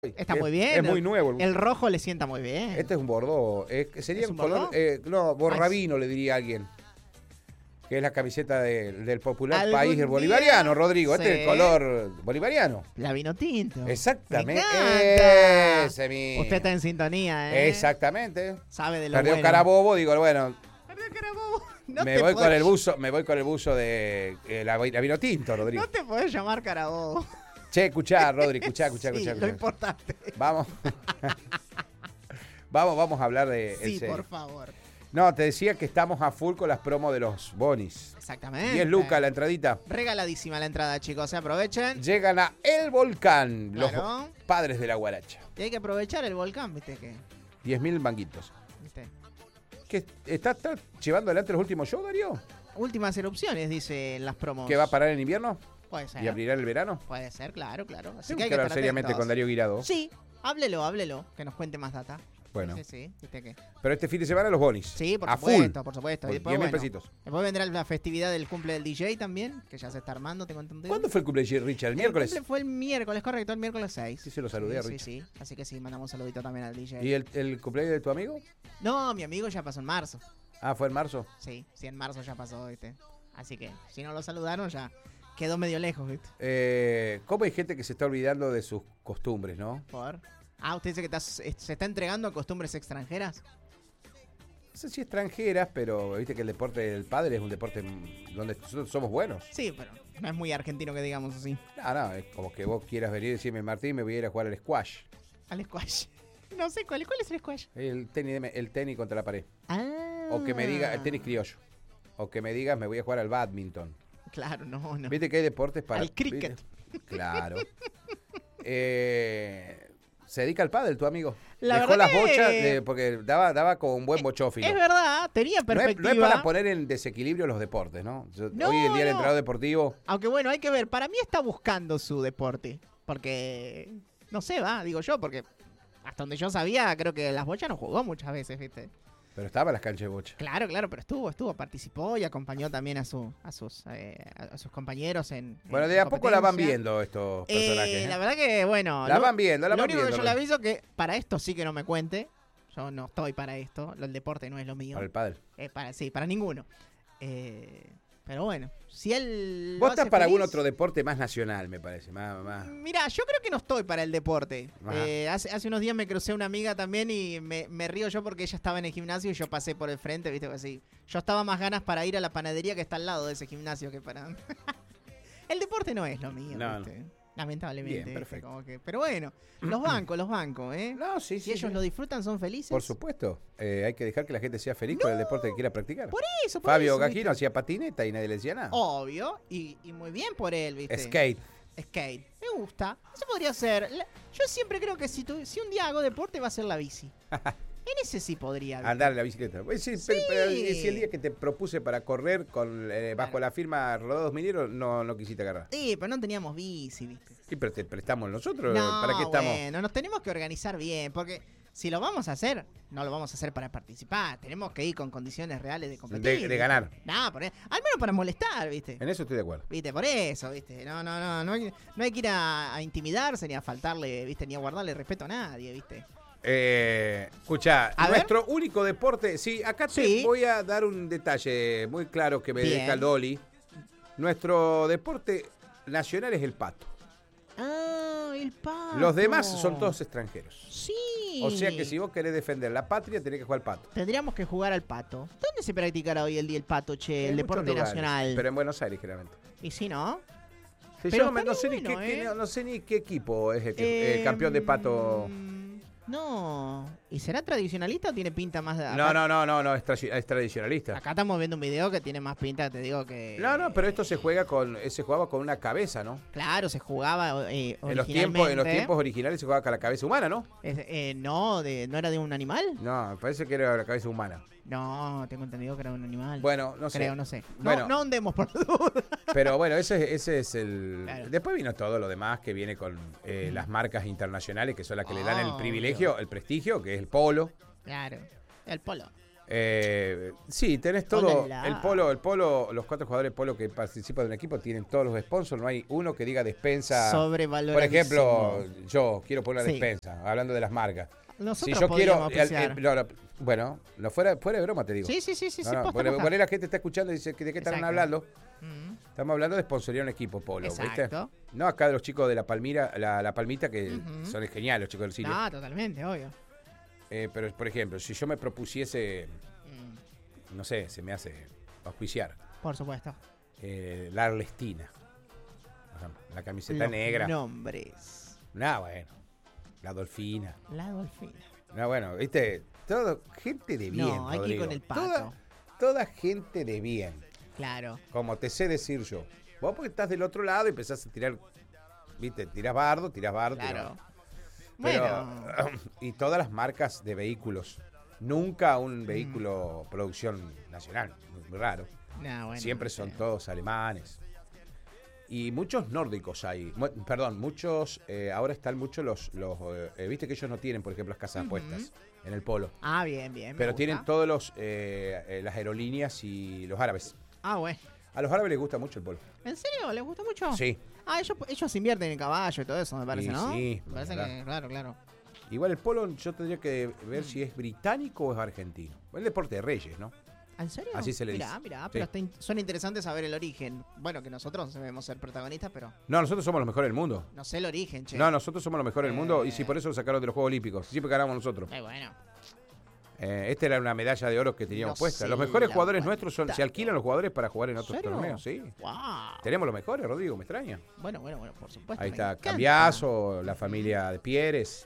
Está muy bien. Es muy nuevo. El rojo le sienta muy bien. Este es un Bordeaux. Sería ¿Es un un color. Bordeaux? No, borrabino le diría a alguien. Que es la camiseta del popular ¿Algún país día? bolivariano, Rodrigo. Este es el Sí. color bolivariano. La vino tinto. Exactamente. Me encanta. Ese mismo. Usted está en sintonía, ¿eh? Exactamente. Sabe de lo Perdió bueno. Carabobo, digo, bueno. Perdió Carabobo. No me te voy podés- con el buzo de la vino tinto, Rodrigo. No te podés llamar Carabobo. Che, escuchá, Rodri, escuchá. Sí, lo importante. Vamos. vamos a hablar de. Sí, en serio. por favor. No, te decía que estamos a full con las promos de los bonis. Exactamente. 10 lucas la entradita. Regaladísima la entrada, chicos. Se aprovechen. Llegan a El Volcán, Claro. los padres de la guaracha. Y hay que aprovechar el volcán, ¿viste? 10.000 manguitos. ¿Viste? ¿Qué, ¿Está llevando adelante los últimos shows, Darío? Últimas erupciones, dice en las promos. ¿Que va a parar en invierno Puede ser. y abrirá el verano? Puede ser, claro. Así Tengo que hay que hablar estar seriamente atentos. con Darío Guirado. Sí, háblelo, que nos cuente más data. Bueno. Sí, ¿viste qué? Pero este fin de semana los bonis. Sí, por a supuesto, full. por supuesto. Por Y después, 10.000 bueno, pesitos. después vendrá la festividad del cumple del DJ también, que ya se está armando, tengo entendido. ¿Cuándo fue el cumple de Richard? ¿El miércoles? El cumple fue el miércoles, correcto, el miércoles 6. Sí, se lo saludé a Richard. Sí. Así que sí, mandamos un saludito también al DJ. ¿Y el cumpleaños de tu amigo? No, mi amigo ya pasó en marzo. Ah, ¿fue en marzo? Sí, en marzo ya pasó, ¿viste? Así que si no lo saludaron ya quedó medio lejos, ¿viste? ¿Cómo hay gente que se está olvidando de sus costumbres, no? Por... Ah, ¿usted dice que se está entregando a costumbres extranjeras? No sé si extranjeras, pero viste que el deporte del padre es un deporte donde nosotros somos buenos. Sí, pero no es muy argentino que digamos así. No, es como que vos quieras venir y decirme, Martín, me voy a ir a jugar al squash. Al squash. No sé, ¿cuál es el squash? El tenis contra la pared. Ah. O que me diga, el tenis criollo. O que me digas, me voy a jugar al badminton. Claro, no. Viste que hay deportes para... Al cricket. ¿viste? Claro. Se dedica al pádel, tu amigo. La Dejó verdad las que- bochas porque daba como un buen bochófilo. Es verdad, tenía No perspectiva. es para poner en desequilibrio los deportes, ¿no? No, Hoy en día el no. entrenador deportivo... Aunque bueno, hay que ver. Para mí está buscando su deporte. Porque, no sé, digo yo, porque hasta donde yo sabía, creo que las bochas no jugó muchas veces, ¿viste? Pero estaba en las canchas de bocha. Claro, pero estuvo, participó y acompañó también a sus compañeros en Bueno, en de a poco la van competencia. viendo estos personajes. La verdad que, bueno... La van viendo, Lo único que yo viendo. le aviso que para esto sí que no me cuente. Yo no estoy para esto. El deporte no es lo mío. Para el pádel. Para ninguno. Pero bueno, si él... Vos lo estás hace para algún feliz- otro deporte más nacional, me parece. Más. Mira, yo creo que no estoy para el deporte. Ajá. Hace unos días me crucé una amiga también y me río yo porque ella estaba en el gimnasio y yo pasé por el frente, ¿viste? Así. Yo estaba más ganas para ir a la panadería que está al lado de ese gimnasio que para... El deporte no es lo mío, No, ¿viste? Lamentablemente. Bien, ¿viste? perfecto. Como que... Pero bueno, los bancos, ¿eh? No, sí, Si ellos lo disfrutan, son felices. Por supuesto. Hay que dejar que la gente sea feliz con el deporte que quiera practicar. Por eso, Fabio ¿viste? Gagino hacía patineta y nadie le decía nada. Obvio, y muy bien por él, ¿viste? Skate. Skate. Me gusta. Eso podría ser. Yo siempre creo que si un día hago deporte va a ser la bici. En ese sí podría. ¿viste? Andar en la bicicleta. Pues sí, Sí. pero si el día que te propuse para correr con bajo la firma Rodados Mineros, no quisiste agarrar. Sí, pero no teníamos bici, ¿viste? Sí, pero te prestamos nosotros. No, ¿Para qué estamos? bueno, nos tenemos que organizar bien, porque si lo vamos a hacer, no lo vamos a hacer para participar. Tenemos que ir con condiciones reales de competir. De ¿viste? ganar. No, al menos para molestar, ¿viste? En eso estoy de acuerdo. ¿Viste? Por eso, ¿viste? No hay que ir a intimidarse, ni a faltarle, ¿viste? Ni a guardarle respeto a nadie, ¿viste? Escucha, A ver. nuestro único deporte, sí, acá te Sí. voy a dar un detalle muy claro que me Bien. deja Loli. Nuestro deporte nacional es el pato. Ah, el pato. Los demás son todos extranjeros. Sí. O sea que si vos querés defender la patria, tenés que jugar al pato. Tendríamos que jugar al pato. ¿Dónde se practicará hoy el día el pato, che? En El muchos deporte lugares, nacional. Pero en Buenos Aires, generalmente. Y si no. Se Pero llama- no, sé estaría ni bueno, no sé ni qué equipo es el campeón de pato. No. ¿Y será tradicionalista o tiene pinta más de.? No, acá, es tradicionalista. Acá estamos viendo un video que tiene más pinta, te digo que. No, pero esto se jugaba con una cabeza, ¿no? Claro, se jugaba En los originalmente. tiempos originales se jugaba con la cabeza humana, ¿no? No, ¿no era de un animal? No, me parece que era la cabeza humana. No, tengo entendido que era de un animal. Bueno, no sé. Creo, no sé. Bueno. No andemos por la duda. Pero bueno, ese es el... Claro. Después vino todo lo demás que viene con las marcas internacionales, que son las que le dan el Obvio. privilegio, el prestigio, que es el polo. Claro, el polo. Sí, tenés todo. Hola. El polo, los 4 jugadores de polo que participan de un equipo tienen todos los sponsors. No hay uno que diga despensa. Por ejemplo, yo quiero poner una despensa, hablando de las marcas. Nosotros si yo quiero. quiero. Bueno, fuera de broma te digo. Sí. Por ahí la gente está escuchando y dice, ¿de qué están hablando? Mm. Estamos hablando de sponsorear un equipo polo, ¿viste? Exacto. No acá de los chicos de la Palmira, la Palmita, que son geniales los chicos del cine. No, totalmente, obvio. Pero, por ejemplo, si yo me propusiese, no sé, se me hace auspiciar. Por supuesto. La Arlestina. Por ejemplo, la camiseta Los negra. nombres. Bueno. La Dolfina. La Dolfina. Bueno, viste, todo gente de bien. No, hay que ir Rodrigo. con el pato. Toda gente de bien. Claro. Como te sé decir yo. Vos porque estás del otro lado y empezás a tirar, viste, tirás bardo. Claro. Pero, y todas las marcas de vehículos. Nunca un vehículo producción nacional. Muy raro. No, bueno, Siempre son todos alemanes. Y muchos nórdicos hay. Perdón, muchos. Ahora están muchos los viste que ellos no tienen, por ejemplo, las casas apuestas en el polo. Ah, bien. Pero tienen todos las aerolíneas y los árabes. Ah, bueno. A los árabes les gusta mucho el polo. ¿En serio? ¿Les gusta mucho? Sí. Ah, ellos invierten en caballo y todo eso, me parece, Y ¿no? sí, Me parece que, claro. Igual el polo yo tendría que ver si es británico o es argentino. El deporte de reyes, ¿no? ¿En serio? Así se le dice. Mirá, Sí. pero son interesantes saber el origen. Bueno, que nosotros debemos ser protagonistas, pero No, nosotros somos los mejores del mundo. no sé el origen, che. No, nosotros somos los mejores del mundo y si por eso lo sacaron de los Juegos Olímpicos. Siempre ganamos nosotros. Bueno. Esta era una medalla de oro que teníamos No puesta. sé, Los mejores la jugadores verdad. nuestros se alquilan los jugadores para jugar en otros ¿Serio? torneos, sí. Wow. Tenemos los mejores, Rodrigo, me extraña. Bueno, por supuesto. Ahí me está encanta. Cambiaso, la familia de Pieres.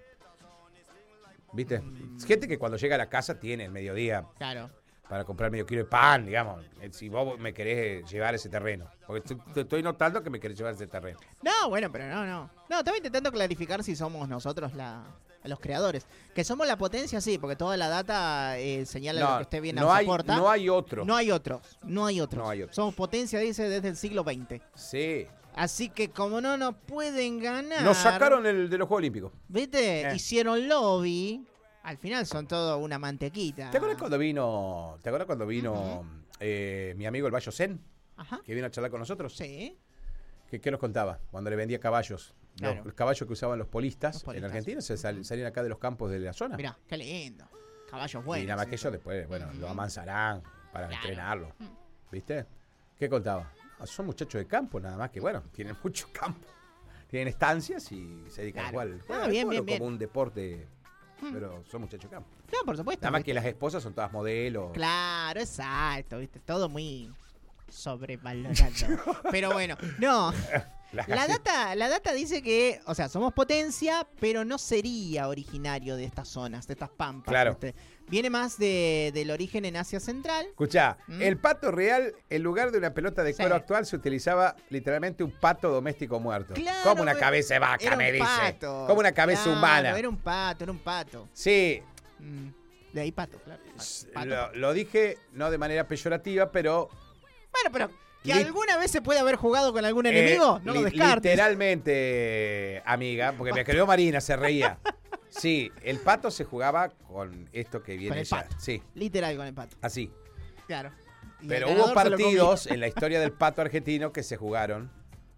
¿Viste? Gente que cuando llega a la casa tiene el mediodía Claro. para comprar medio kilo de pan, digamos. Si vos me querés llevar ese terreno. Porque estoy notando que me querés llevar ese terreno. No, bueno, pero no. No, estaba intentando clarificar si somos nosotros los creadores. Que somos la potencia, sí, porque toda la data señala lo que usted bien nos aporta. No hay otro. No hay otros. Somos potencia, dice, desde el siglo XX. Sí. Así que como no nos pueden ganar... Nos sacaron de los Juegos Olímpicos. ¿Viste? Hicieron lobby. Al final son todo una mantequita. ¿Te acuerdas cuando vino mi amigo el Bayo Zen? Ajá. Que vino a charlar con nosotros. Sí. ¿Qué nos contaba? Cuando le vendía caballos. Claro. Los caballos que usaban los polistas Los polistas. en Argentina salían acá de los campos de la zona. Mirá, qué lindo. Caballos buenos. Y nada más que eso. ellos después, lo amansarán para Claro. entrenarlo. ¿Viste? ¿Qué contaba? Son muchachos de campo, nada más que, bueno, tienen mucho campo. Tienen estancias y se dedican Claro. igual. Ah, bien, como bien. un deporte, pero son muchachos de campo. No, por supuesto. Nada más ¿viste? que las esposas son todas modelos. Claro, exacto, ¿viste? Todo muy sobrevalorado. Pero bueno, no. La data dice que, o sea, somos potencia, pero no sería originario de estas zonas, de estas pampas. Claro. ¿viste? Viene más del origen en Asia Central. Escuchá, el pato real, en lugar de una pelota de Sí. cuero actual, se utilizaba literalmente un pato doméstico muerto. Claro, Como una cabeza de vaca, era me un dice. pato. Como una cabeza Claro, humana. Era un pato. Sí, De ahí pato, claro. Pato. lo dije no de manera peyorativa, pero Bueno, pero que Lit- alguna vez se puede haber jugado con algún enemigo, no lo descartes. literalmente, amiga, porque me escribió Marina, se reía. Sí, el pato se jugaba con esto que Con viene el ya. pato. Sí, Literal con el pato, así. claro. Y Pero el hubo ganador se lo partidos comía. en la historia del pato argentino que se jugaron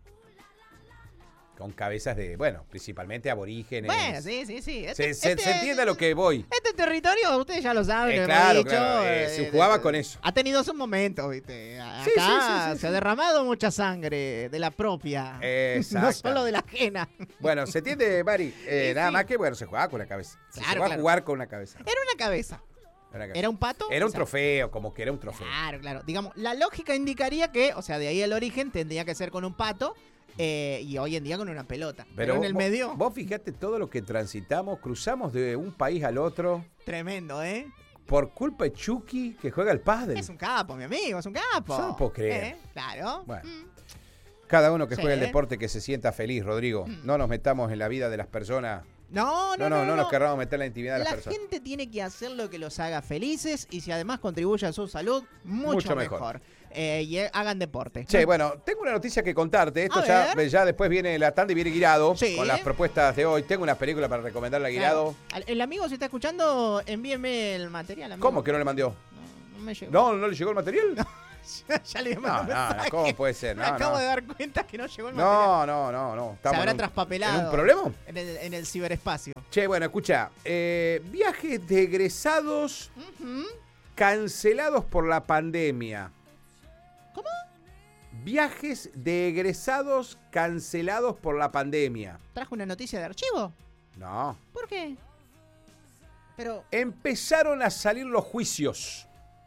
con cabezas de, bueno, principalmente aborígenes. Bueno, sí. Se entiende a lo que voy. Este territorio, ustedes ya lo saben, lo Claro, hemos dicho. claro, se jugaba con eso. Ha tenido sus momentos, ¿viste? Acá Sí, se ha derramado mucha sangre de la propia. Exacto. No solo de la ajena. Bueno, ¿se entiende, Mari? Nada sí. más que, bueno, se jugaba con una cabeza. Claro, se jugaba claro. a jugar con una cabeza. Era una cabeza. Una cabeza. ¿Era un pato? Era O un sea, trofeo, como que era un trofeo. Claro. Digamos, la lógica indicaría que, o sea, de ahí el origen tendría que ser con un pato y hoy en día con una pelota. Pero en el medio, Vos fijate todo lo que transitamos, cruzamos de un país al otro tremendo, ¿eh? por culpa de Chucky que juega al pádel. Es un capo, mi amigo, es un capo. Yo no puedo creer. Claro. Bueno. Cada uno que Sí. juegue el deporte que se sienta feliz, Rodrigo. No nos metamos en la vida de las personas. No nos querramos meter en la intimidad de las La personas. gente tiene que hacer lo que los haga felices y si además contribuye a su salud, mucho mejor. hagan deporte. Che, bueno, tengo una noticia que contarte. Esto ya después viene la tanda y viene Guirado con las propuestas de hoy. Tengo una película para recomendarle a Guirado. Claro. El amigo, si está escuchando, envíeme el material. Amigo. ¿Cómo que no le mandó? No me llegó. ¿No le llegó el material? No. Ya le mandé no, ¿cómo puede ser? Me acabo de dar cuenta que no llegó el material. No. Se habrá traspapelado. ¿En un problema? En el ciberespacio. Che, bueno, escucha. Viajes de egresados cancelados por la pandemia. ¿Cómo? Viajes de egresados cancelados por la pandemia. ¿Trajo una noticia de archivo? No. ¿Por qué? Pero empezaron a salir los juicios.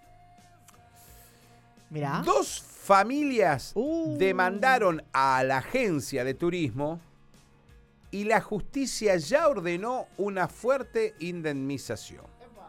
Mirá. 2 familias demandaron a la agencia de turismo y la justicia ya ordenó una fuerte indemnización.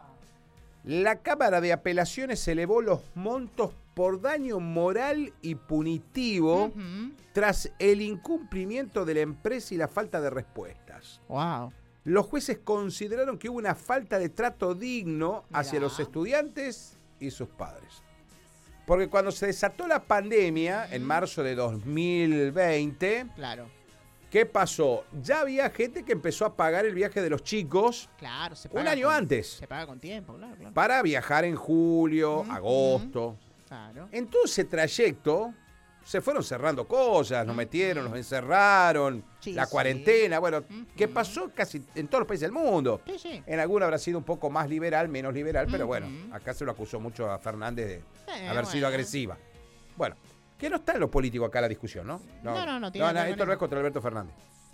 La Cámara de Apelaciones elevó los montos por daño moral y punitivo tras el incumplimiento de la empresa y la falta de respuestas. Wow. Los jueces consideraron que hubo una falta de trato digno hacia los estudiantes y sus padres. Porque cuando se desató la pandemia, en marzo de 2020, claro. ¿Qué pasó? Ya había gente que empezó a pagar el viaje de los chicos se paga un año antes. Se paga con tiempo, claro. Para viajar en julio, agosto. Claro. En todo ese trayecto se fueron cerrando cosas, nos metieron, nos encerraron, la cuarentena. Bueno, ¿qué pasó casi en todos los países del mundo? Sí. En algunos habrá sido un poco más liberal, menos liberal, pero bueno, acá se lo acusó mucho a Fernández de haber sido agresiva. Bueno. Que no está en lo político acá la discusión, ¿no? No, esto no es contra Alberto Fernández.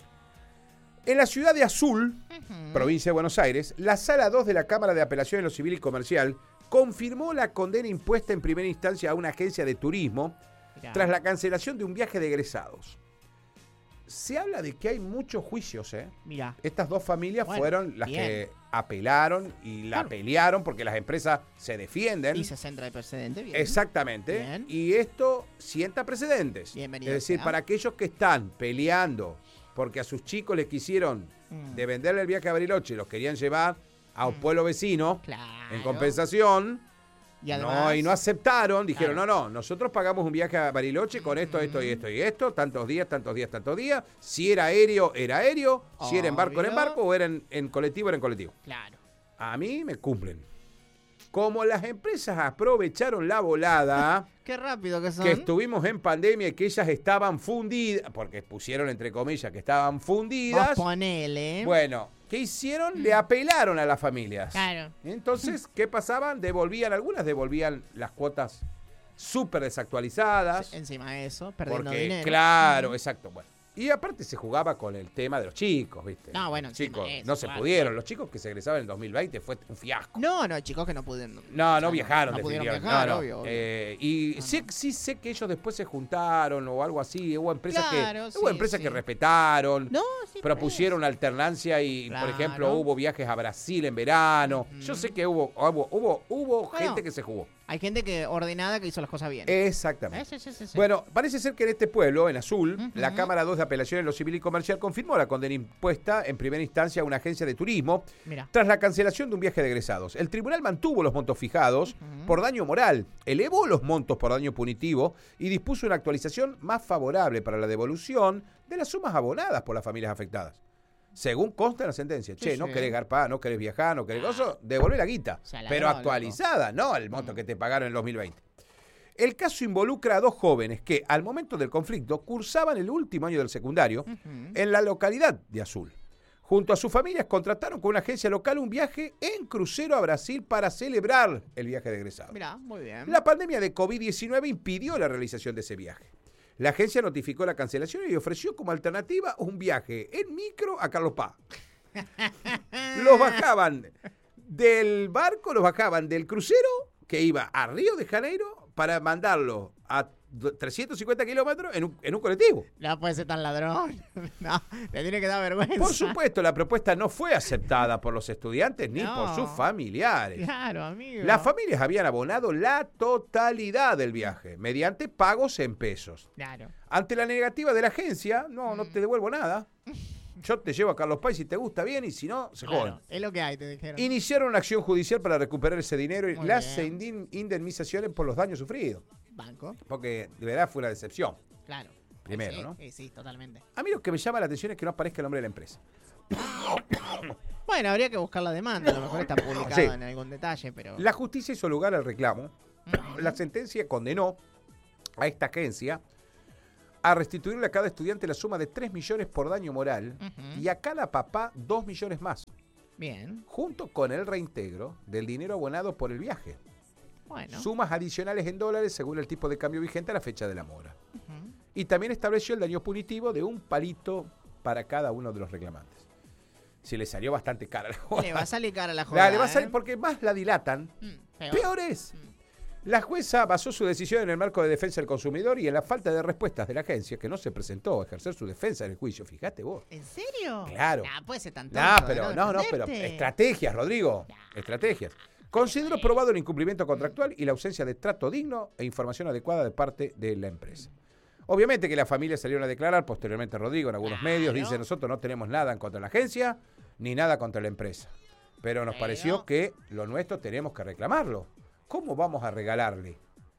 En la ciudad de Azul, provincia de Buenos Aires, la Sala 2 de la Cámara de Apelaciones de lo Civil y Comercial confirmó la condena impuesta en primera instancia a una agencia de turismo tras la cancelación de un viaje de egresados. Se habla de que hay muchos juicios, ¿eh? Mirá. Estas 2 familias fueron las que apelaron y la pelearon porque las empresas se defienden. Y se centra el precedente, bien. Exactamente. Bien. Y esto sienta precedentes. Bienvenido. Es decir, para aquellos que están peleando porque a sus chicos les quisieron de venderle el viaje a Bariloche y los querían llevar a un pueblo vecino en compensación. Y además, no aceptaron, dijeron, no, nosotros pagamos un viaje a Bariloche con esto, esto y esto y esto, tantos días. Si era aéreo, era aéreo. Si era en barco, era en barco. O era en colectivo, era en colectivo. Claro. A mí me cumplen. Como las empresas aprovecharon la volada... Qué rápido que son. Que estuvimos en pandemia y que ellas estaban fundidas, porque pusieron entre comillas que estaban fundidas. Ponele. Bueno, ¿qué hicieron? Le apelaron a las familias. Claro. Entonces, ¿qué pasaban? Algunas devolvían las cuotas súper desactualizadas. Encima de eso, perdiendo dinero. Claro, exacto. Bueno. Y aparte se jugaba con el tema de los chicos, ¿viste? No, bueno, los chicos eso, no se pudieron. Los chicos que se egresaban en el 2020 fue un fiasco. No, chicos que no pudieron. No viajaron. No pudieron viajar, obvio. Sí sé que ellos después se juntaron o algo así. Hubo empresas que respetaron, propusieron alternancia y, por ejemplo, hubo viajes a Brasil en verano. Yo sé que hubo gente que se jugó. Hay gente ordenada que hizo las cosas bien. Exactamente. Sí. Bueno, parece ser que en este pueblo, en Azul, la Cámara 2 de Apelaciones de lo Civil y Comercial confirmó la condena impuesta en primera instancia a una agencia de turismo tras la cancelación de un viaje de egresados. El tribunal mantuvo los montos fijados por daño moral, elevó los montos por daño punitivo y dispuso una actualización más favorable para la devolución de las sumas abonadas por las familias afectadas. Según consta en la sentencia. No querés garpar, no querés viajar, no querés gozo, devolvé la guita. Pero actualizada, no el monto que te pagaron en el 2020. El caso involucra a 2 jóvenes que, al momento del conflicto, cursaban el último año del secundario en la localidad de Azul. Junto a sus familias contrataron con una agencia local un viaje en crucero a Brasil para celebrar el viaje de egresados. Mirá, muy bien. La pandemia de COVID-19 impidió la realización de ese viaje. La agencia notificó la cancelación y ofreció como alternativa un viaje en micro a Carlos Paz. Los bajaban del barco, los bajaban del crucero que iba a Río de Janeiro para mandarlo a 350 kilómetros en un colectivo. No puede ser tan ladrón. No, le tiene que dar vergüenza. Por supuesto, la propuesta no fue aceptada por los estudiantes ni por sus familiares. Claro, amigo. Las familias habían abonado la totalidad del viaje mediante pagos en pesos. Claro. Ante la negativa de la agencia, no te devuelvo nada. Yo te llevo a Carlos Paz si te gusta bien y si no, se joden. Es lo que hay, te dijeron. Iniciaron una acción judicial para recuperar ese dinero y las indemnizaciones por los daños sufridos. banco. Porque de verdad fue una decepción. Claro. Primero, sí, ¿no? Sí, totalmente. A mí lo que me llama la atención es que no aparezca el nombre de la empresa. Bueno, habría que buscar la demanda, a lo mejor está publicado Sí. en algún detalle, pero... La justicia hizo lugar al reclamo. La sentencia condenó a esta agencia a restituirle a cada estudiante la suma de 3 millones por daño moral y a cada papá 2 millones más. Bien. Junto con el reintegro del dinero abonado por el viaje. Bueno. Sumas adicionales en dólares según el tipo de cambio vigente a la fecha de la mora. Y también estableció el daño punitivo de un palito para cada uno de los reclamantes. Si le salió bastante cara la joda. Le va a salir cara la joda. Le va a salir, porque más la dilatan, peor es. La jueza basó su decisión en el marco de defensa del consumidor y en la falta de respuestas de la agencia, que no se presentó a ejercer su defensa en el juicio. Fíjate vos. ¿En serio? Claro. Puede ser tan No, tonto, pero estrategias, Rodrigo. Estrategias. Consideró probado el incumplimiento contractual y la ausencia de trato digno e información adecuada de parte de la empresa. Obviamente que las familias salieron a declarar, posteriormente Rodrigo en algunos medios dice: nosotros no tenemos nada en contra de la agencia ni nada contra la empresa. Pero nos pareció que lo nuestro tenemos que reclamarlo. ¿Cómo vamos a regalarle?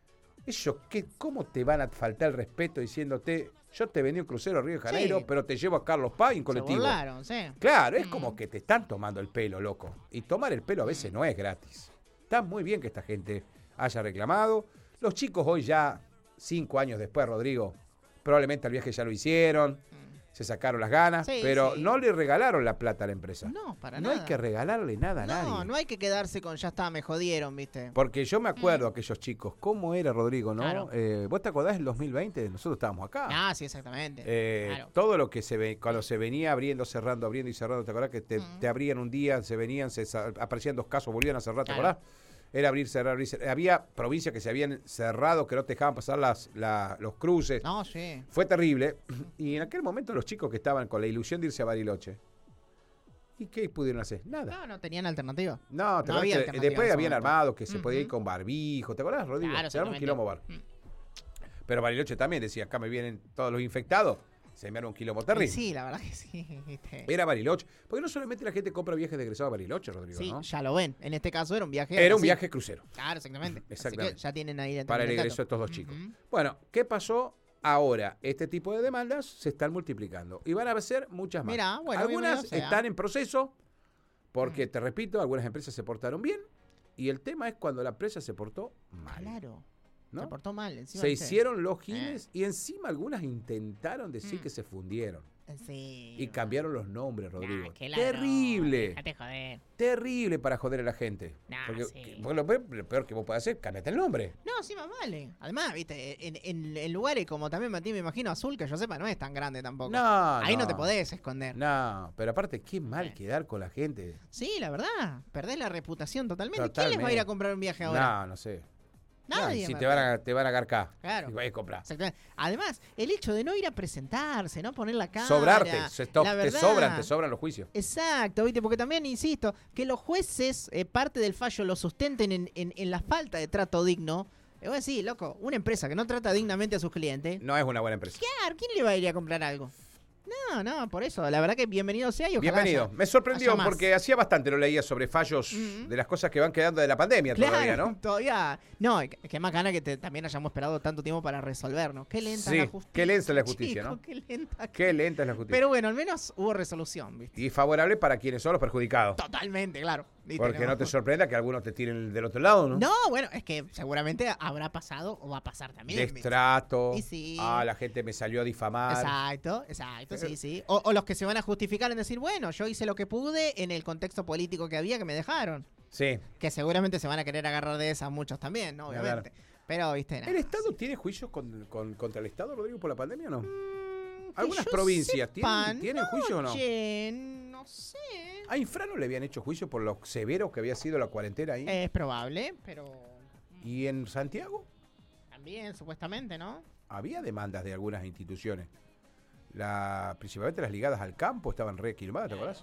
¿Cómo te van a faltar el respeto diciéndote: yo te vendí un crucero a Río de Janeiro, pero te llevo a Carlos Paz en colectivo? Sí. Claro, es como que te están tomando el pelo, loco. Y tomar el pelo a veces no es gratis. Está muy bien que esta gente haya reclamado. Los chicos hoy ya, 5 años después, Rodrigo, probablemente el viaje ya lo hicieron, se sacaron las ganas, pero no le regalaron la plata a la empresa. No, para nada. No hay que regalarle nada a nadie. No hay que quedarse con ya está, me jodieron, ¿viste? Porque yo me acuerdo aquellos chicos, ¿cómo era, Rodrigo, no? Claro. ¿Vos te acordás del 2020? Nosotros estábamos acá. Ah, sí, exactamente. Claro. Todo lo que se ve, cuando se venía abriendo y cerrando, ¿te acordás que te abrían un día, se venían, aparecían 2 casos, volvían a cerrar, ¿te acordás? Era abrir, cerrar. Había provincias que se habían cerrado, que no te dejaban pasar los cruces. No, sí. Fue terrible. Y en aquel momento los chicos que estaban con la ilusión de irse a Bariloche, ¿y qué pudieron hacer? Nada. No tenían alternativa. No, no había alternativa después en habían ese momento. armado que se podía ir con barbijo. ¿Te acordás, Rodrigo? Claro, Se armó un quilombo Pero Bariloche también decía: acá me vienen todos los infectados. Se me armó un quilombo terrible. Sí, la verdad que sí. Era Bariloche. Porque no solamente la gente compra viajes de egresado a Bariloche, Rodrigo, sí, ¿no? ya lo ven. En este caso era un viaje... Era un viaje crucero. Claro, exactamente. Exactamente. Así que ya tienen ahí... Para el egreso de estos 2 chicos. Bueno, ¿qué pasó? Ahora, este tipo de demandas se están multiplicando. Y van a ser muchas más. Mirá, bueno, algunas están en proceso, porque, te repito, algunas empresas se portaron bien. Y el tema es cuando la empresa se portó mal. Claro. ¿no? Se portó mal. Encima Se hicieron los giles y encima algunas intentaron decir que se fundieron. Sí. Y cambiaron los nombres, Rodrigo. Terrible. Déjate joder. Terrible para joder a la gente. Porque lo peor que vos podés hacer, cambiate el nombre. No, sí, más vale. Además, viste, en lugares como también Martín, me imagino, Azul, que yo sepa, no es tan grande tampoco. Ahí no te podés esconder. No, pero aparte, qué mal quedar con la gente. Sí, la verdad. Perdés la reputación totalmente. ¿Quién les va a ir a comprar un viaje ahora? No sé. Nadie. Si te van a agarcar. Claro. Y vas a comprar. Además, el hecho de no ir a presentarse, no poner la cara. Sobrarte. Te sobran los juicios. Exacto, ¿viste? Porque también, insisto, que los jueces, parte del fallo lo sustenten en la falta de trato digno. Voy a decir, loco, una empresa que no trata dignamente a sus clientes. No es una buena empresa. Claro, ¿quién le va a ir a comprar algo? No, por eso, la verdad que bienvenido sea y ojalá bienvenido. Me sorprendió porque hacía bastante lo leía sobre fallos de las cosas que van quedando de la pandemia todavía, ¿no? Todavía. No, que más gana que también hayamos esperado tanto tiempo para resolvernos. Qué lenta la justicia. Qué lenta es la justicia, chico, ¿no? Qué lenta es la justicia. Pero bueno, al menos hubo resolución, ¿viste? Y favorable para quienes son los perjudicados. Totalmente, claro. ¿Viste? Porque no te sorprenda que algunos te tiren del otro lado, ¿no? No, bueno, es que seguramente habrá pasado o va a pasar también. Destrato. Sí. La gente me salió a difamar. Exacto, sí. O los que se van a justificar en decir, bueno, yo hice lo que pude en el contexto político que había, que me dejaron. Sí. Que seguramente se van a querer agarrar de esas muchos también, ¿no? Obviamente. Pero, viste, ¿El Estado tiene juicios contra el Estado, Rodrigo, por la pandemia o no? Algunas provincias tienen juicio o no. No sé. ¿A Infra no le habían hecho juicio por lo severo que había sido la cuarentena ahí? Es probable, pero... ¿Y en Santiago? También, supuestamente, ¿no? Había demandas de algunas instituciones. Principalmente las ligadas al campo estaban re quilmadas, ¿te acordás?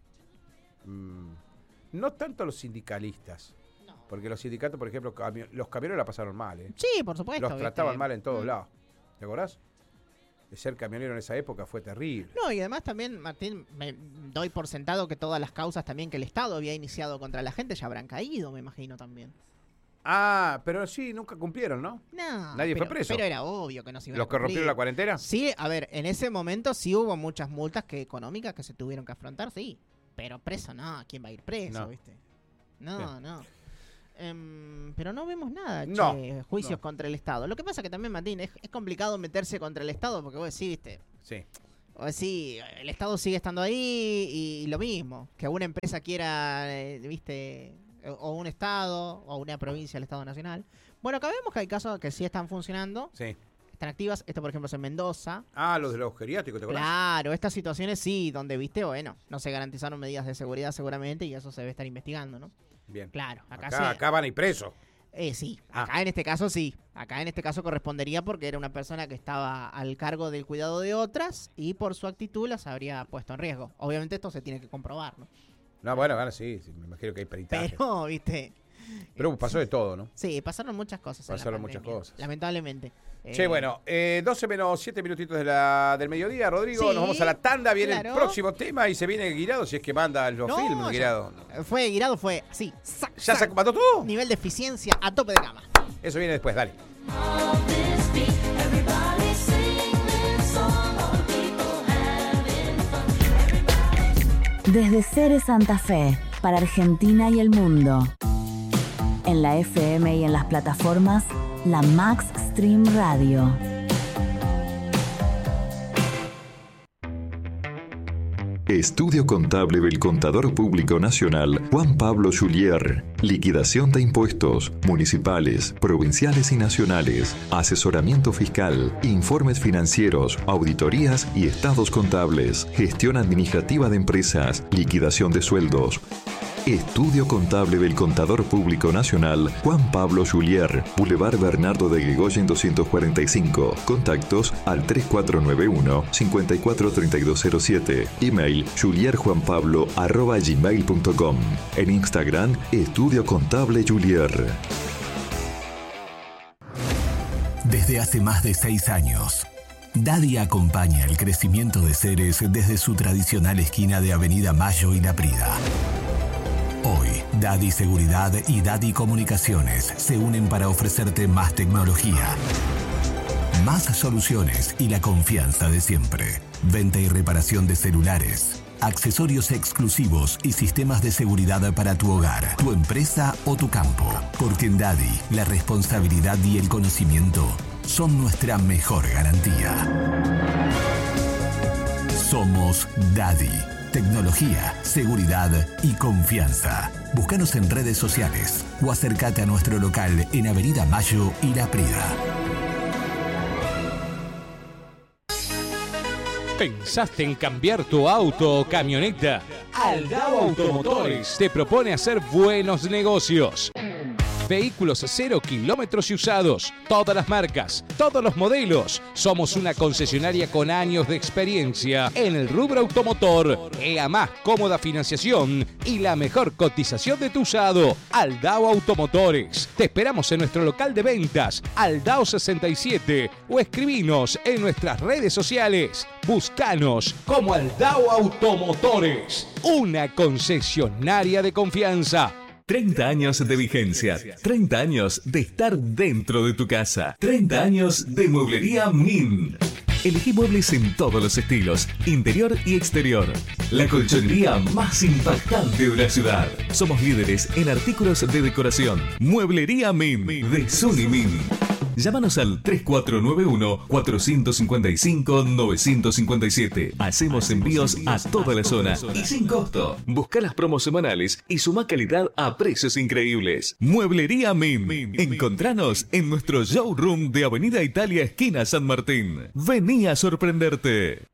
No tanto los sindicalistas. No. Porque los sindicatos, por ejemplo, los camioneros la pasaron mal, ¿eh? Sí, por supuesto. Los trataban mal en todos lados. ¿Te acordás? De ser camionero en esa época fue terrible. No, y además también, Martín, me doy por sentado que todas las causas también que el Estado había iniciado contra la gente ya habrán caído, me imagino también. Pero sí, nunca cumplieron, ¿no? No. Nadie fue preso. Pero era obvio que no se iban a ¿Los que cumplir. rompieron la cuarentena? Sí, a ver, en ese momento sí hubo muchas multas económicas que se tuvieron que afrontar, sí. Pero preso no, ¿quién va a ir preso, viste? No, bien. No. Pero no vemos nada, juicios contra el Estado. Lo que pasa que también, Martín, es complicado meterse contra el Estado porque vos decís, viste. Sí. O decís, el Estado sigue estando ahí y lo mismo. Que una empresa quiera, viste, o un Estado, o una provincia del Estado Nacional. Bueno, acá vemos que hay casos que sí están funcionando. Sí. Están activas. Esto, por ejemplo, es en Mendoza. Los de los geriátricos, ¿te acuerdas? Claro, estas situaciones sí, donde, viste, bueno, no se garantizaron medidas de seguridad seguramente y eso se debe estar investigando, ¿no? Bien. Claro, acá van a ir presos. Sí, acá en este caso sí. Acá en este caso correspondería porque era una persona que estaba al cargo del cuidado de otras y por su actitud las habría puesto en riesgo. Obviamente esto se tiene que comprobar, ¿no? No, bueno, sí, me imagino que hay peritaje. Pero, viste... Pero pasó de todo, ¿no? Sí, pasaron muchas cosas. Pasaron muchas cosas. Lamentablemente. Bueno, 12 menos 7 minutitos del mediodía, Rodrigo. Sí, nos vamos a la tanda, viene el próximo tema y se viene Guirado, si es que manda los films, Guirado. Guirado fue, sí. ¿Ya se mató todo? Nivel de eficiencia a tope de gama. Eso viene después, dale. Desde Ceres Santa Fe, para Argentina y el mundo. En la FM y en las plataformas, la Max Stream Radio. Estudio Contable del Contador Público Nacional Juan Pablo Julier. Liquidación de impuestos, municipales, provinciales y nacionales. Asesoramiento fiscal, informes financieros, auditorías y estados contables. Gestión administrativa de empresas, liquidación de sueldos. Estudio Contable del Contador Público Nacional Juan Pablo Julier, Boulevard Bernardo de Guegoyen 245. Contactos al 3491-543207. Email julierjuanpablo@gmail.com. En Instagram, Estudio Contable Julier. Desde hace más de 6 años, Daddy acompaña el crecimiento de Ceres desde su tradicional esquina de Avenida Mayo y La Prida. Hoy, Daddy Seguridad y Daddy Comunicaciones se unen para ofrecerte más tecnología, más soluciones y la confianza de siempre. Venta y reparación de celulares, accesorios exclusivos y sistemas de seguridad para tu hogar, tu empresa o tu campo. Porque en Daddy, la responsabilidad y el conocimiento son nuestra mejor garantía. Somos Daddy. Tecnología, seguridad y confianza. Búscanos en redes sociales o acércate a nuestro local en Avenida Mayo y La Prida. ¿Pensaste en cambiar tu auto o camioneta? Aldao Automotores te propone hacer buenos negocios. Vehículos 0 kilómetros y usados, todas las marcas, todos los modelos. Somos una concesionaria con años de experiencia en el rubro automotor, la más cómoda financiación y la mejor cotización de tu usado. Aldao Automotores. Te esperamos en nuestro local de ventas, Aldao 67, o escribinos en nuestras redes sociales. Búscanos como Aldao Automotores, una concesionaria de confianza. 30 años de vigencia, 30 años de estar dentro de tu casa, 30 años de Mueblería Min. Elegí muebles en todos los estilos, interior y exterior. La colchonería más impactante de la ciudad. Somos líderes en artículos de decoración. Mueblería Min de Suni Min. Llámanos al 3491-455-957. Hacemos envíos a toda la zona y sin costo. Busca las promos semanales y suma calidad a precios increíbles. Mueblería Min. Encontranos en nuestro showroom de Avenida Italia, esquina San Martín. Vení a sorprenderte.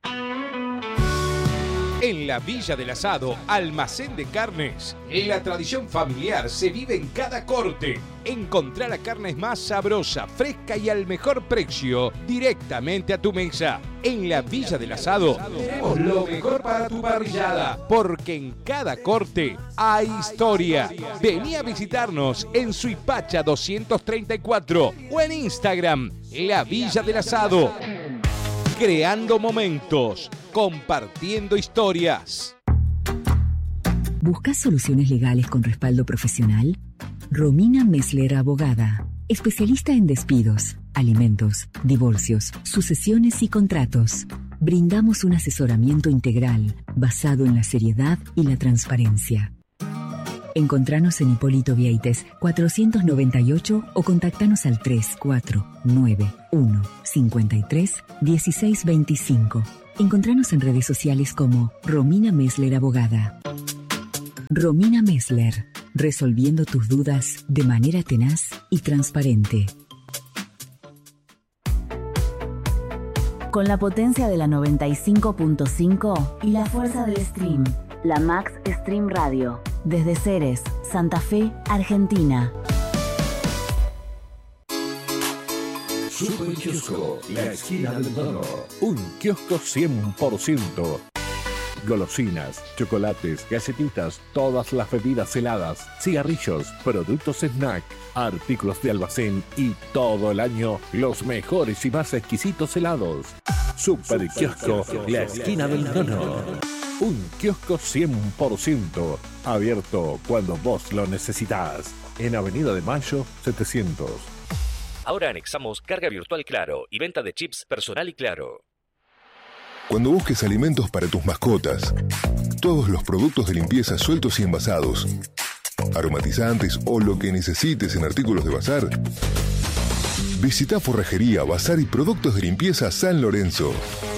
En la Villa del Asado, almacén de carnes. La tradición familiar se vive en cada corte. Encontrá la carne más sabrosa, fresca y al mejor precio directamente a tu mesa. En la Villa del Asado tenemos lo mejor para tu parrillada, porque en cada corte hay historia. Vení a visitarnos en Suipacha 234 o en Instagram, La Villa del Asado. Creando momentos, compartiendo historias. ¿Buscas soluciones legales con respaldo profesional? Romina Messler Abogada, especialista en despidos, alimentos, divorcios, sucesiones y contratos. Brindamos un asesoramiento integral basado en la seriedad y la transparencia. Encontranos en Hipólito Vieites 498 o contactanos al 3491 53 1625. Encontranos en redes sociales como Romina Messler Abogada. Romina Messler, resolviendo tus dudas de manera tenaz y transparente. Con la potencia de la 95.5 y la fuerza del stream, la Max Stream Radio, desde Ceres, Santa Fe, Argentina. Super Kiosco, la esquina del dono. Un kiosco 100%. Golosinas, chocolates, galletitas, todas las bebidas heladas, cigarrillos, productos snack, artículos de almacén y todo el año los mejores y más exquisitos helados. Super Kiosco, la esquina del dono. Un kiosco 100%, abierto cuando vos lo necesitas. En Avenida de Mayo, 700. Ahora anexamos carga virtual Claro y venta de chips personal y Claro. Cuando busques alimentos para tus mascotas, todos los productos de limpieza sueltos y envasados, aromatizantes o lo que necesites en artículos de bazar, visita Forrajería, Bazar y Productos de Limpieza San Lorenzo.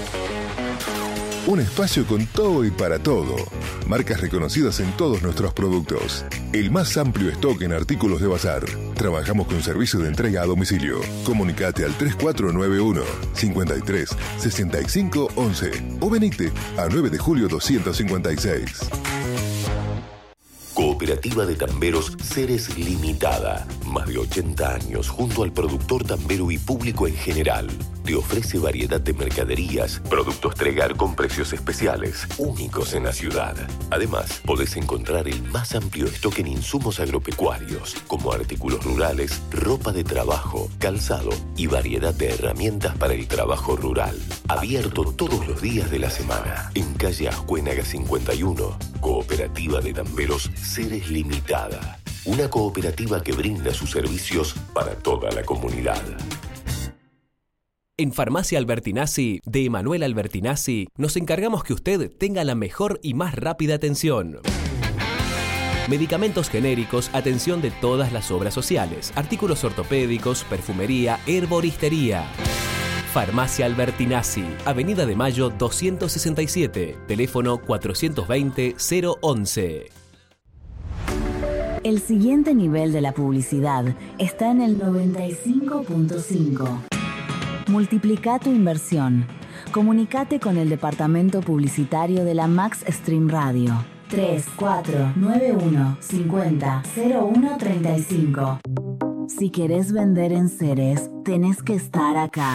Un espacio con todo y para todo. Marcas reconocidas en todos nuestros productos. El más amplio stock en artículos de bazar. Trabajamos con servicio de entrega a domicilio. Comunicate al 3491 53 65 11 o venite a 9 de julio 256. Cooperativa de Tamberos Ceres Limitada. Más de 80 años junto al productor tambero y público en general. Te ofrece variedad de mercaderías, productos Tregar con precios especiales, únicos en la ciudad. Además, podés encontrar el más amplio stock en insumos agropecuarios, como artículos rurales, ropa de trabajo, calzado y variedad de herramientas para el trabajo rural. Abierto todos los días de la semana. En calle Ascuénaga 51. Cooperativa de Tamberos Ceres Limitada. Una cooperativa que brinda sus servicios para toda la comunidad. En Farmacia Albertinazzi, de Emanuel Albertinazzi, nos encargamos que usted tenga la mejor y más rápida atención. Medicamentos genéricos, atención de todas las obras sociales, artículos ortopédicos, perfumería, herboristería. Farmacia Albertinazzi, Avenida de Mayo 267, teléfono 420-011. El siguiente nivel de la publicidad está en el 95.5. Multiplica tu inversión. Comunicate con el departamento publicitario de la Max Stream Radio. 3491 50 01 35. Si querés vender en Ceres, tenés que estar acá.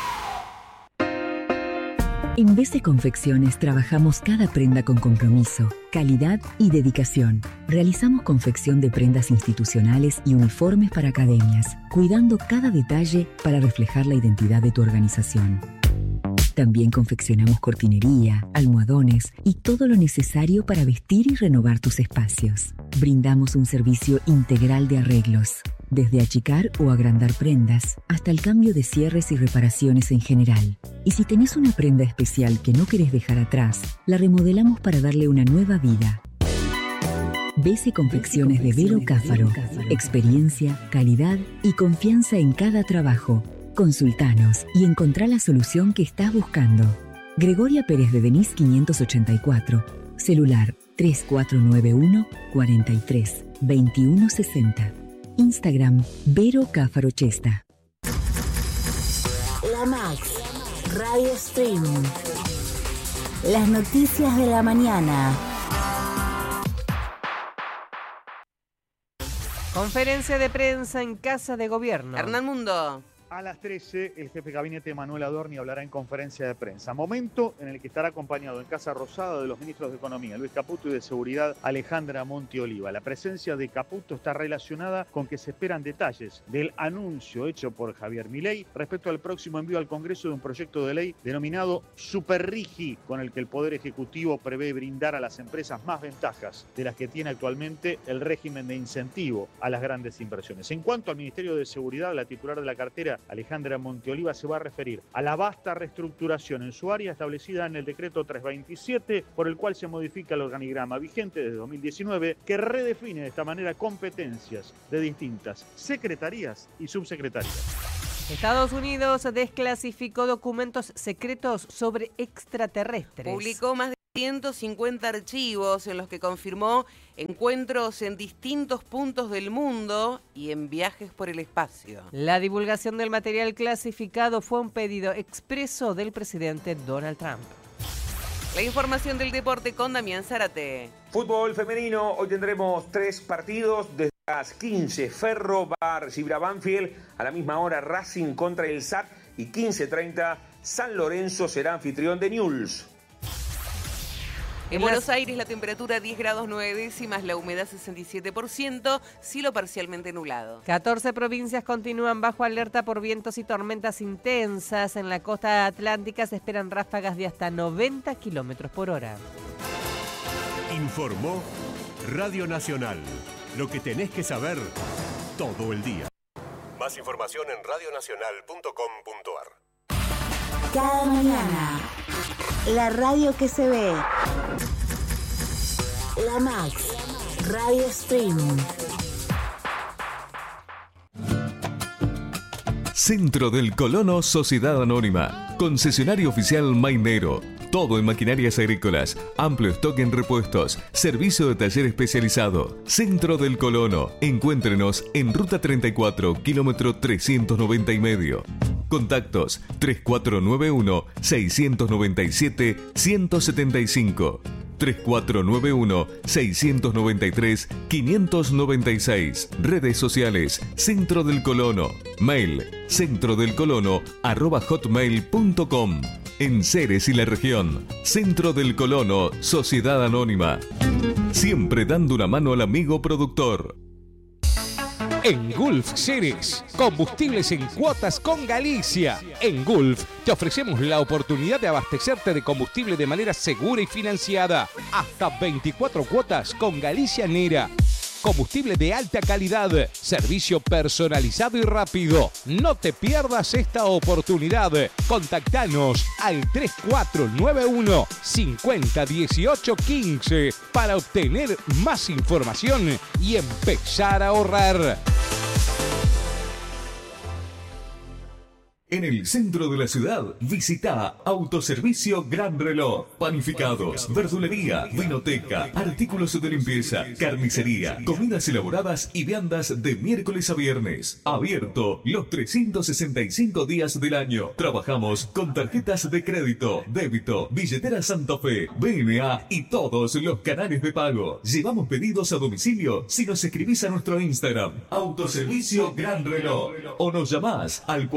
En BC Confecciones trabajamos cada prenda con compromiso, calidad y dedicación. Realizamos confección de prendas institucionales y uniformes para academias, cuidando cada detalle para reflejar la identidad de tu organización. También confeccionamos cortinería, almohadones y todo lo necesario para vestir y renovar tus espacios. Brindamos un servicio integral de arreglos, desde achicar o agrandar prendas hasta el cambio de cierres y reparaciones en general. Y si tenés una prenda especial que no querés dejar atrás, la remodelamos para darle una nueva vida. BC Confecciones de Vero Cáfaro. Experiencia, calidad y confianza en cada trabajo. Consultanos y encontrá la solución que estás buscando. Gregoria Pérez de Denis 584. Celular 3491 43 21 60. Instagram Vero Cáfaro Chesta. La Max Radio Streaming. Las noticias de la mañana. Conferencia de prensa en Casa de Gobierno. Hernán Mundo. A las 13, el jefe de gabinete Manuel Adorni hablará en conferencia de prensa. Momento en el que estará acompañado en Casa Rosada de los ministros de Economía, Luis Caputo, y de Seguridad, Alejandra Montioliva. La presencia de Caputo está relacionada con que se esperan detalles del anuncio hecho por Javier Milei respecto al próximo envío al Congreso de un proyecto de ley denominado Superrigi, con el que el Poder Ejecutivo prevé brindar a las empresas más ventajas de las que tiene actualmente el régimen de incentivo a las grandes inversiones. En cuanto al Ministerio de Seguridad, la titular de la cartera, Alejandra Montioliva, se va a referir a la vasta reestructuración en su área establecida en el decreto 327, por el cual se modifica el organigrama vigente desde 2019, que redefine de esta manera competencias de distintas secretarías y subsecretarías. Estados Unidos desclasificó documentos secretos sobre extraterrestres. Publicó más de 150 archivos en los que confirmó encuentros en distintos puntos del mundo y en viajes por el espacio. La divulgación del material clasificado fue un pedido expreso del presidente Donald Trump. La información del deporte con Damián Zárate. Fútbol femenino, hoy tendremos 3 partidos desde las 15. Ferro va a recibir a Banfield, a la misma hora Racing contra el SAC y 15:30 San Lorenzo será anfitrión de Newell's. En Buenos Aires la temperatura 10 grados 9 décimas, la humedad 67%, cielo parcialmente nublado. 14 provincias continúan bajo alerta por vientos y tormentas intensas. En la costa atlántica se esperan ráfagas de hasta 90 kilómetros por hora. Informó Radio Nacional. Lo que tenés que saber todo el día. Más información en radionacional.com.ar. Cada mañana, la radio que se ve. La Max, Radio Streaming. Centro del Colono Sociedad Anónima. Concesionario oficial Mainero. Todo en maquinarias agrícolas. Amplio stock en repuestos. Servicio de taller especializado. Centro del Colono. Encuéntrenos en Ruta 34, kilómetro 390 y medio. Contactos 3491-697-175. 3491-693-596. Redes sociales, Centro del Colono. Mail, centrodelcolono@hotmail.com. En Ceres y la región, Centro del Colono, Sociedad Anónima. Siempre dando una mano al amigo productor. En Gulf Ceres, combustibles en cuotas con Galicia. En Gulf te ofrecemos la oportunidad de abastecerte de combustible de manera segura y financiada. Hasta 24 cuotas con Galicia Nera. Combustible de alta calidad, servicio personalizado y rápido. No te pierdas esta oportunidad. Contactanos al 3491 50 18 15 para obtener más información y empezar a ahorrar. En el centro de la ciudad, visita Autoservicio Gran Reloj. Panificados, verdulería, vinoteca, artículos de limpieza, carnicería, comidas elaboradas y viandas de miércoles a viernes. Abierto los 365 días del año. Trabajamos con tarjetas de crédito, débito, billetera Santa Fe, BNA y todos los canales de pago. Llevamos pedidos a domicilio si nos escribís a nuestro Instagram, Autoservicio Gran Reloj, o nos llamás al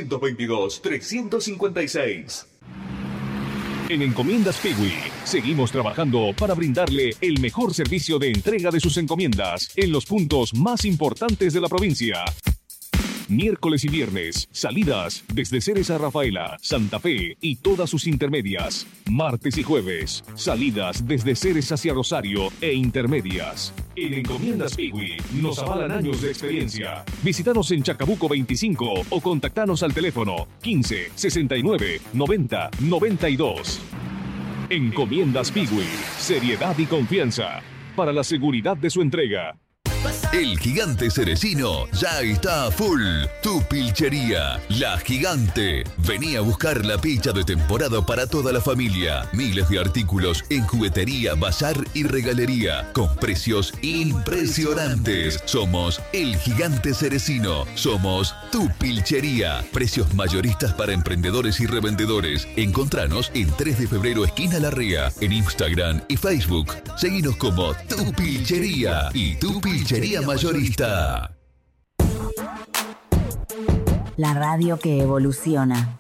422-356. En Encomiendas Piwi seguimos trabajando para brindarle el mejor servicio de entrega de sus encomiendas en los puntos más importantes de la provincia. Miércoles y viernes, salidas desde Ceres a Rafaela, Santa Fe y todas sus intermedias. Martes y jueves, salidas desde Ceres hacia Rosario e intermedias. En Encomiendas Piwi nos avalan años de experiencia. Visítanos en Chacabuco 25 o contactanos al teléfono 15 69 90 92. Encomiendas Piwi, seriedad y confianza para la seguridad de su entrega. El Gigante Ceresino ya está a full. Tu pilchería, La Gigante. Vení a buscar la picha de temporada para toda la familia. Miles de artículos en juguetería, bazar y regalería, con precios impresionantes. Somos El Gigante Ceresino. Somos tu pilchería. Precios mayoristas para emprendedores y revendedores. Encontranos en 3 de febrero, esquina Larrea, en Instagram y Facebook. Seguinos como Tu Pilchería y Tu Pilchería Mayorista. La radio que evoluciona.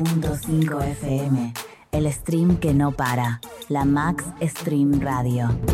95.5 FM. El stream que no para. La Max Stream Radio.